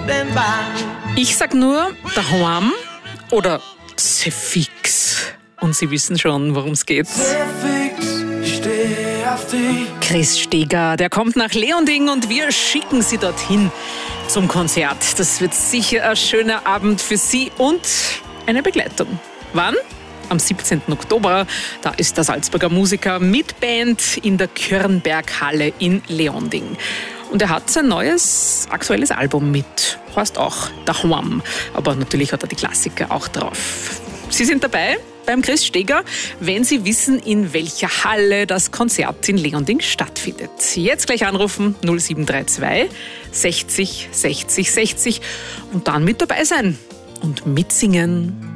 stand by. Ich sag nur daheim oder Zefix. Und Sie wissen schon, worum es geht. Ich steh auf dich. Chris Steger, der kommt nach Leonding und wir schicken Sie dorthin zum Konzert. Das wird sicher ein schöner Abend für Sie und eine Begleitung. Wann? Am 17. Oktober. Da ist der Salzburger Musiker mit Band in der Körnberghalle in Leonding. Und er hat sein neues, aktuelles Album mit. Heißt auch daheim. Aber natürlich hat er die Klassiker auch drauf. Sie sind dabei beim Chris Steger, wenn Sie wissen, in welcher Halle das Konzert in Leonding stattfindet. Jetzt gleich anrufen 0732 60 60 60 und dann mit dabei sein und mitsingen.